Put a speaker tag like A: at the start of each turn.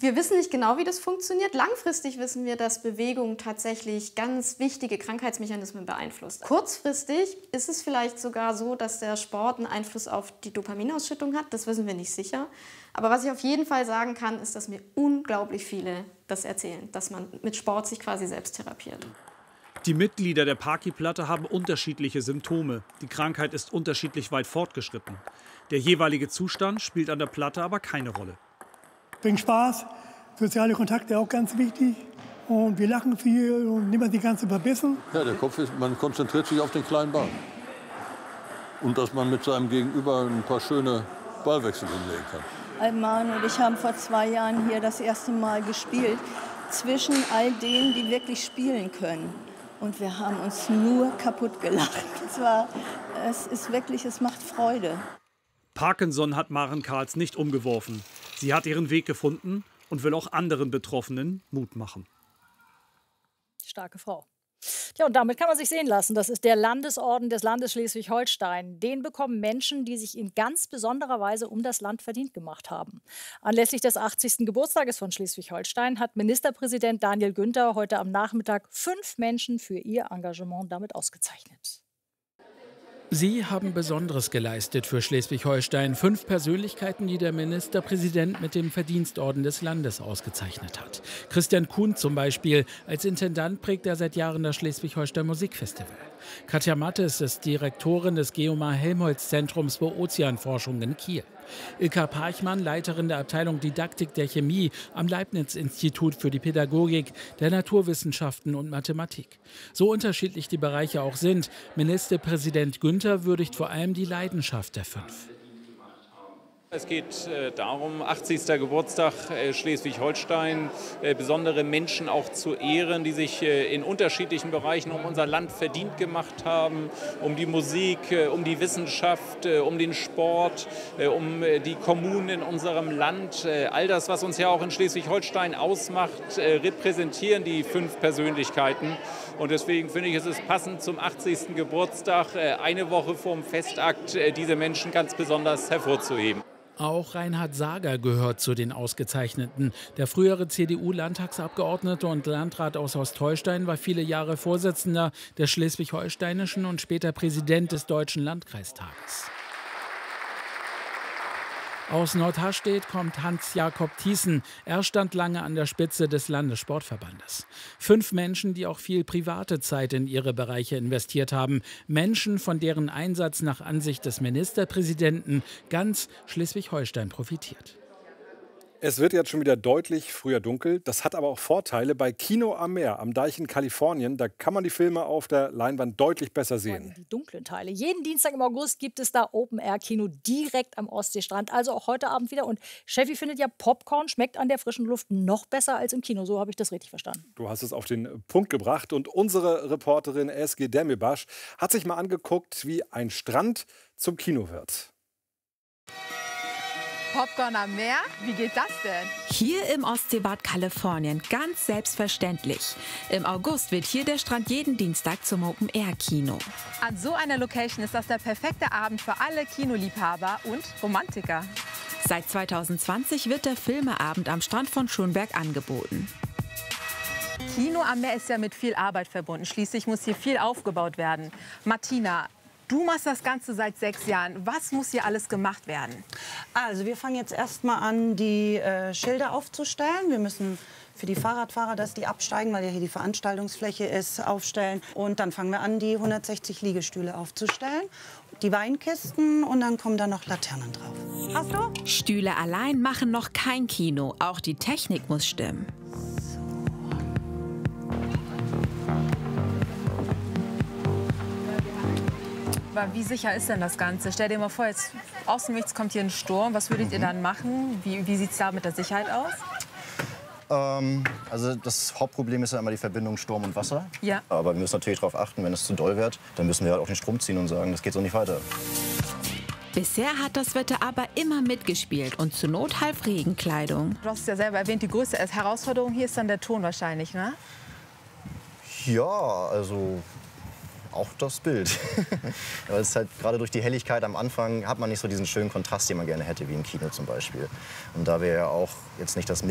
A: Wir wissen nicht genau, wie das funktioniert. Langfristig wissen wir, dass Bewegung tatsächlich ganz wichtige Krankheitsmechanismen beeinflusst. Kurzfristig ist es vielleicht sogar so, dass der Sport einen Einfluss auf die Dopaminausschüttung hat. Das wissen wir nicht sicher. Aber was ich auf jeden Fall sagen kann, ist, dass mir unglaublich viele das erzählen, dass man mit Sport sich quasi selbst therapiert.
B: Die Mitglieder der Paki-Platte haben unterschiedliche Symptome. Die Krankheit ist unterschiedlich weit fortgeschritten. Der jeweilige Zustand spielt an der Platte aber keine Rolle.
C: Bringt Spaß, soziale Kontakte auch ganz wichtig. Und wir lachen viel und nehmen die ganze verbissen.
D: Ja, der Kopf ist, man konzentriert sich auf den kleinen Ball. Und dass man mit seinem Gegenüber ein paar schöne Ballwechsel hinlegen kann.
E: Alman und ich haben vor 2 Jahren hier das erste Mal gespielt. Zwischen all denen, die wirklich spielen können. Und wir haben uns nur kaputt gelacht. Es macht Freude.
B: Parkinson hat Maren Karls nicht umgeworfen. Sie hat ihren Weg gefunden und will auch anderen Betroffenen Mut machen.
F: Starke Frau. Ja, und damit kann man sich sehen lassen. Das ist der Landesorden des Landes Schleswig-Holstein. Den bekommen Menschen, die sich in ganz besonderer Weise um das Land verdient gemacht haben. Anlässlich des 80. Geburtstages von Schleswig-Holstein hat Ministerpräsident Daniel Günther heute am Nachmittag 5 Menschen für ihr Engagement damit ausgezeichnet.
G: Sie haben Besonderes geleistet für Schleswig-Holstein. 5 Persönlichkeiten, die der Ministerpräsident mit dem Verdienstorden des Landes ausgezeichnet hat. Christian Kuhn zum Beispiel. Als Intendant prägt er seit Jahren das Schleswig-Holstein Musikfestival. Katja Mattes ist Direktorin des Geomar-Helmholtz-Zentrums für Ozeanforschung in Kiel. Ilka Parchmann, Leiterin der Abteilung Didaktik der Chemie am Leibniz-Institut für die Pädagogik, der Naturwissenschaften und Mathematik. So unterschiedlich die Bereiche auch sind, Ministerpräsident Günther würdigt vor allem die Leidenschaft der 5.
H: Es geht darum, 80. Geburtstag Schleswig-Holstein, besondere Menschen auch zu ehren, die sich in unterschiedlichen Bereichen um unser Land verdient gemacht haben, um die Musik, um die Wissenschaft, um den Sport, um die Kommunen in unserem Land. All das, was uns ja auch in Schleswig-Holstein ausmacht, repräsentieren die 5 Persönlichkeiten. Und deswegen finde ich, es ist passend zum 80. Geburtstag, eine Woche vor dem Festakt, diese Menschen ganz besonders hervorzuheben.
G: Auch Reinhard Sager gehört zu den Ausgezeichneten. Der frühere CDU-Landtagsabgeordnete und Landrat aus Ostholstein war viele Jahre Vorsitzender des Schleswig-Holsteinischen und später Präsident des Deutschen Landkreistages. Aus Nordharstedt kommt Hans-Jakob Thiessen. Er stand lange an der Spitze des Landessportverbandes. 5 Menschen, die auch viel private Zeit in ihre Bereiche investiert haben. Menschen, von deren Einsatz nach Ansicht des Ministerpräsidenten ganz Schleswig-Holstein profitiert.
I: Es wird jetzt schon wieder deutlich früher dunkel. Das hat aber auch Vorteile. Bei Kino am Meer, am Deich in Kalifornien, da kann man die Filme auf der Leinwand deutlich besser sehen.
F: Die dunklen Teile. Jeden Dienstag im August gibt es da Open-Air-Kino direkt am Ostseestrand. Also auch heute Abend wieder. Und Cheffi findet ja, Popcorn schmeckt an der frischen Luft noch besser als im Kino. So habe ich das richtig verstanden.
I: Du hast es auf den Punkt gebracht. Und unsere Reporterin SG Demibasch hat sich mal angeguckt, wie ein Strand zum Kino wird.
J: Popcorn am Meer? Wie geht das denn?
K: Hier im Ostseebad Kalifornien, ganz selbstverständlich. Im August wird hier der Strand jeden Dienstag zum Open-Air-Kino.
J: An so einer Location ist das der perfekte Abend für alle Kinoliebhaber und Romantiker.
K: Seit 2020 wird der Filmeabend am Strand von Schönberg angeboten.
J: Kino am Meer ist ja mit viel Arbeit verbunden. Schließlich muss hier viel aufgebaut werden. Martina, du machst das Ganze seit 6 Jahren. Was muss hier alles gemacht werden?
L: Also wir fangen jetzt erst mal an, die Schilder aufzustellen. Wir müssen für die Fahrradfahrer, dass die absteigen, weil ja hier die Veranstaltungsfläche ist, aufstellen. Und dann fangen wir an, die 160 Liegestühle aufzustellen, die Weinkisten und dann kommen da noch Laternen drauf. Hast du?
K: Stühle allein machen noch kein Kino. Auch die Technik muss stimmen.
J: Aber wie sicher ist denn das Ganze? Stell dir mal vor, jetzt aus dem Nichts kommt hier ein Sturm. Was würdet ihr dann machen? Wie sieht es da mit der Sicherheit aus?
M: Also das Hauptproblem ist ja immer die Verbindung Sturm und Wasser.
J: Ja.
M: Aber wir müssen natürlich darauf achten, wenn es zu doll wird, dann müssen wir halt auch den Strom ziehen und sagen, das geht so nicht weiter.
K: Bisher hat das Wetter aber immer mitgespielt und zur Not half Regenkleidung.
J: Du hast es ja selber erwähnt, die größte Herausforderung hier ist dann der Ton wahrscheinlich, ne?
M: Ja, also auch das Bild. Aber es ist halt gerade durch die Helligkeit am Anfang hat man nicht so diesen schönen Kontrast, den man gerne hätte, wie im Kino zum Beispiel. Und da wir ja auch jetzt nicht das